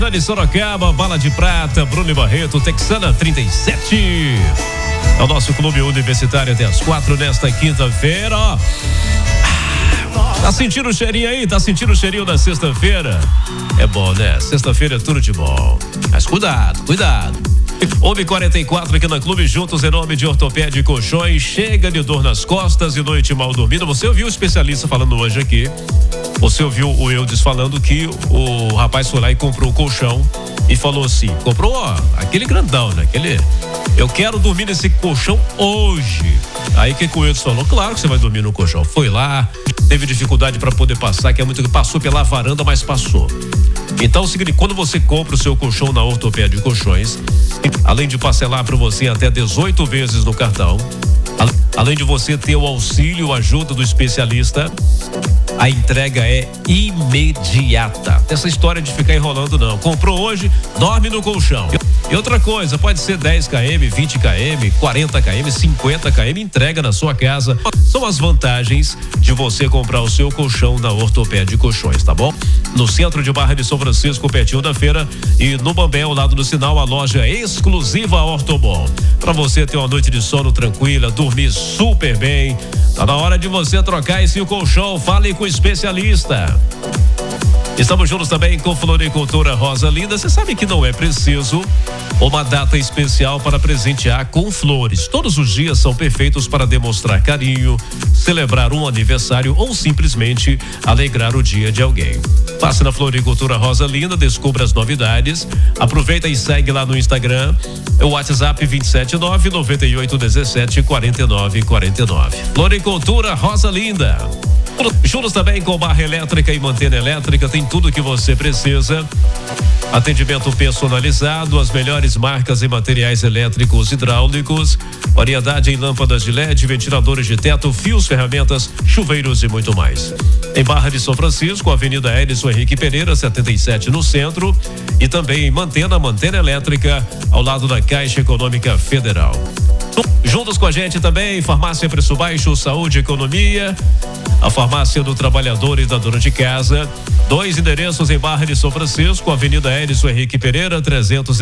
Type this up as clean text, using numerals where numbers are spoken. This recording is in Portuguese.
De Sorocaba, Bala de Prata, Bruno Barreto, Texana 37. É o nosso clube universitário até as 4 nesta quinta-feira, ó. Tá sentindo o cheirinho aí? Tá sentindo o cheirinho da sexta-feira? É bom, né? Sexta-feira é tudo de bom. Mas cuidado. 1h44 aqui na Clube Juntos, em nome de Ortopédia e Colchões. Chega de dor nas costas e noite mal dormida. Você ouviu o especialista falando hoje aqui. Você ouviu o Eudes falando que o rapaz foi lá e comprou o colchão e falou assim, comprou aquele grandão, né? Eu quero dormir nesse colchão hoje. Aí que o Eudes falou, claro que você vai dormir no colchão. Foi lá, teve dificuldade para poder passar, passou pela varanda, mas passou. Então, quando você compra o seu colchão na Ortopédia e Colchões, além de parcelar para você até 18 vezes no cartão, além de você ter o auxílio, a ajuda do especialista, a entrega é imediata. Essa história de ficar enrolando não. Comprou hoje, dorme no colchão. E outra coisa, pode ser 10 km, 20 km, 40 km, 50 km, entrega na sua casa. São as vantagens de você comprar o seu colchão na Ortopédia e Colchões, tá bom? No centro de Barra de São Francisco, pertinho da feira, e no Bambé, ao lado do sinal, a loja exclusiva Ortobon. Pra você ter uma noite de sono tranquila, dormir super bem. Tá na hora de você trocar esse colchão. Fale com o especialista. Estamos juntos também com Floricultura Rosa Linda. Você sabe que não é preciso uma data especial para presentear com flores. Todos os dias são perfeitos para demonstrar carinho, celebrar um aniversário ou simplesmente alegrar o dia de alguém. Passe na Floricultura Rosa Linda, descubra as novidades. Aproveita e segue lá no Instagram. O WhatsApp 27998174949. Floricultura Rosa Linda. Juntos também com Barra Elétrica e Mantena Elétrica, tem tudo que você precisa. Atendimento personalizado, as melhores marcas em materiais elétricos hidráulicos, variedade em lâmpadas de LED, ventiladores de teto, fios, ferramentas, chuveiros e muito mais. Em Barra de São Francisco, Avenida Edson Henrique Pereira, 77 no centro, e também em Mantena Elétrica, ao lado da Caixa Econômica Federal. Juntos com a gente também, Farmácia Preço Baixo, Saúde e Economia, a Farmácia do Trabalhador e da Dona de Casa. 2 endereços em Barra de São Francisco, Avenida Edson Henrique Pereira, 300